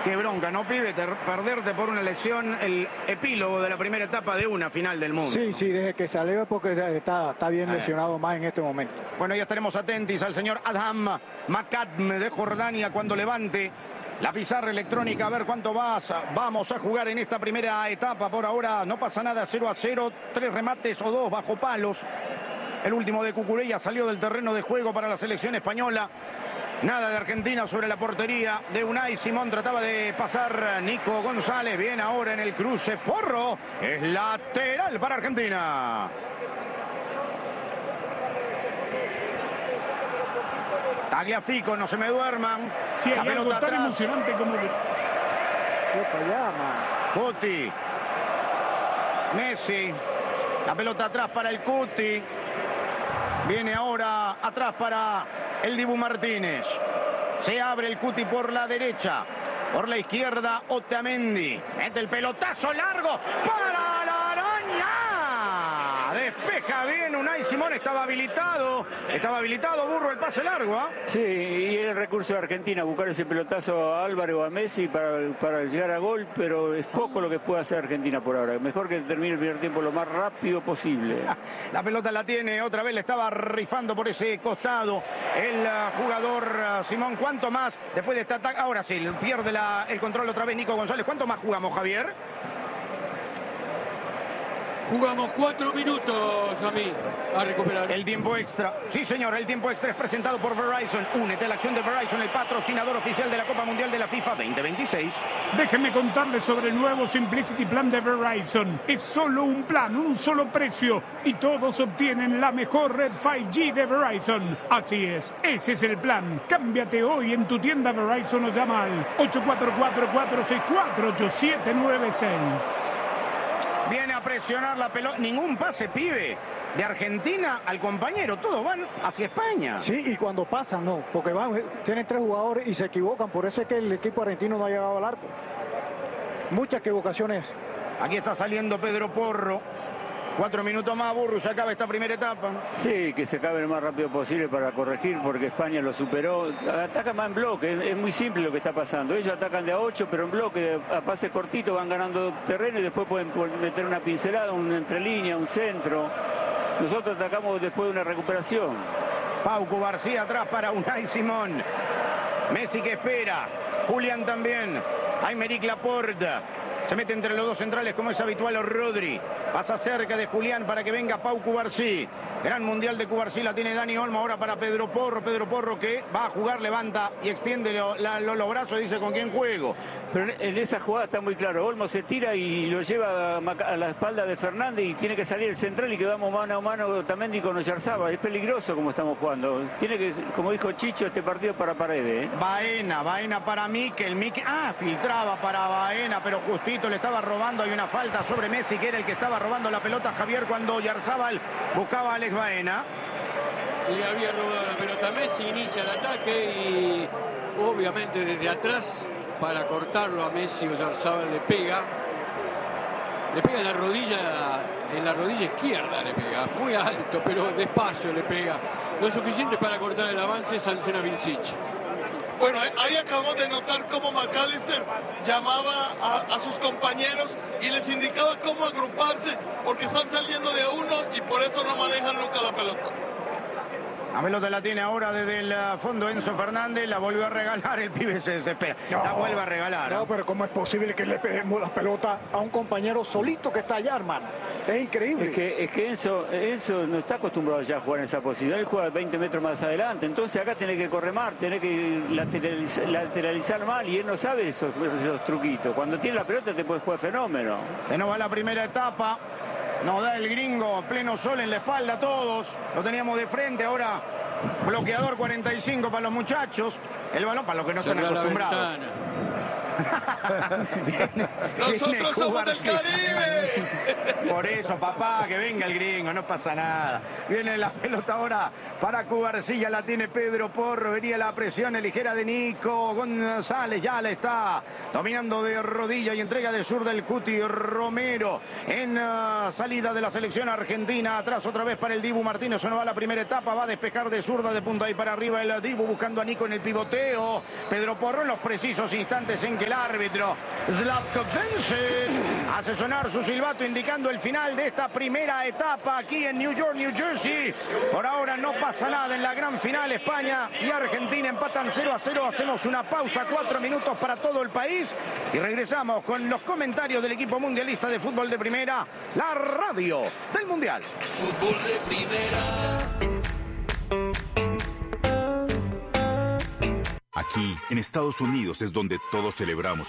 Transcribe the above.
Qué bronca, ¿no, pibe? Perderte por una lesión, el epílogo de la primera etapa de una final del mundo. Sí, desde que salió porque está bien lesionado más en este momento. Bueno, ya estaremos atentos al señor Adham Makadm de Jordania cuando levante la pizarra electrónica, a ver cuánto vamos a jugar en esta primera etapa. Por ahora no pasa nada, 0-0, 3 remates o 2 bajo palos. El último de Cucurella salió del terreno de juego para la selección española. Nada de Argentina sobre la portería de Unai Simón. Trataba de pasar Nico González. Bien ahora en el cruce. Porro. Es lateral para Argentina. Tagliafico, no se me duerman. Sí, hay algo tan emocionante como... Cuti. Messi. La pelota atrás para el Cuti. Viene ahora atrás para el Dibu Martínez. Se abre el Cuti por la derecha. Por la izquierda, Otamendi. Mete el pelotazo largo para la araña. Despeja bien Unai Simón. Estaba habilitado, Burro, el pase largo. ¿Eh? Sí, y el recurso de Argentina, buscar ese pelotazo a Álvaro o a Messi para llegar a gol, pero es poco lo que puede hacer Argentina por ahora. Mejor que termine el primer tiempo lo más rápido posible. La pelota la tiene, otra vez le estaba rifando por ese costado el jugador Simón. ¿Cuánto más después de este ataque? Ahora sí, pierde el control otra vez Nico González. ¿Cuánto más jugamos, Javier? Jugamos 4 minutos a recuperar. El tiempo extra. Sí, señor, el tiempo extra es presentado por Verizon. Únete a la acción de Verizon, el patrocinador oficial de la Copa Mundial de la FIFA 2026. Déjenme contarles sobre el nuevo Simplicity Plan de Verizon. Es solo un plan, un solo precio. Y todos obtienen la mejor red 5G de Verizon. Así es, ese es el plan. Cámbiate hoy en tu tienda Verizon o llama al 844-464-8796. Viene a presionar la pelota. Ningún pase, pibe, de Argentina al compañero. Todos van hacia España. Sí, y cuando pasan, no. Porque tienen 3 jugadores y se equivocan. Por eso es que el equipo argentino no ha llegado al arco. Muchas equivocaciones. Aquí está saliendo Pedro Porro. 4 minutos más, Burro, se acaba esta primera etapa. Sí, que se acabe lo más rápido posible para corregir, porque España lo superó. Ataca más en bloque, es muy simple lo que está pasando. Ellos atacan de a 8, pero en bloque, a pases cortitos van ganando terreno y después pueden meter una pincelada, una entrelínea, un centro. Nosotros atacamos después de una recuperación. Pauco García atrás para Unai Simón. Messi que espera. Julián también. Aymeric Laporte. Se mete entre los dos centrales como es habitual Rodri. Pasa cerca de Julián para que venga Pau Cubarsí. Gran mundial de Cubarsí la tiene Dani Olmo ahora para Pedro Porro. Pedro Porro que va a jugar, levanta y extiende los brazos y dice con quién juego. Pero en esa jugada está muy claro. Olmo se tira y lo lleva a la espalda de Fernández y tiene que salir el central y quedamos mano a mano Otamendi con Oyarzabal. Es peligroso como estamos jugando. Tiene que, como dijo Chicho, este partido para Paredes. Baena para Mikel. Filtraba para Baena, pero justito le estaba robando. Hay una falta sobre Messi, que era el que estaba robando la pelota, Javier, cuando Oyarzabal buscaba a Alex Baena. Le había robado la pelota a Messi, inicia el ataque y obviamente desde atrás para cortarlo a Messi. Oyarzabal le pega en la rodilla izquierda, le pega muy alto, pero despacio le pega, lo suficiente para cortar el avance. Sanciona Vincic. Bueno, ahí acabamos de notar cómo McAllister llamaba a sus compañeros y les indicaba cómo agruparse, porque están saliendo de a uno y por eso no manejan nunca la pelota. La pelota la tiene ahora desde el fondo Enzo Fernández, la volvió a regalar, el pibe se desespera. No, la vuelve a regalar. No, pero ¿cómo es posible que le peguemos la pelota a un compañero solito que está allá, hermano? Es increíble. Es que Enzo no está acostumbrado ya a jugar en esa posición. Él juega 20 metros más adelante. Entonces acá tiene que correr más, tiene que lateralizar mal y él no sabe esos truquitos. Cuando tiene la pelota te puede jugar fenómeno. Se nos va la primera etapa. Nos da el gringo, pleno sol en la espalda a todos. Lo teníamos de frente, ahora bloqueador 45 para los muchachos. El balón para los que no están acostumbrados. Nosotros somos del Caribe. Por eso, papá, que venga el gringo, no pasa nada. Viene la pelota ahora para Cubarsí, la tiene Pedro Porro. Venía la presión ligera de Nico González, ya la está dominando de rodilla y entrega de zurda el Cuti Romero. En salida de la selección argentina, atrás otra vez para el Dibu Martínez. Se nos va la primera etapa, va a despejar de zurda de punta y para arriba el Dibu buscando a Nico en el pivoteo. Pedro Porro en los precisos instantes en que el árbitro Zlatko Benčić hace sonar su silbato indicando el final de esta primera etapa aquí en New York, New Jersey. Por ahora no pasa nada en la gran final. España y Argentina empatan 0-0. Hacemos una pausa, 4 minutos para todo el país y regresamos con los comentarios del equipo mundialista de fútbol de primera, la radio del Mundial. Fútbol de primera. Aquí, en Estados Unidos, es donde todos celebramos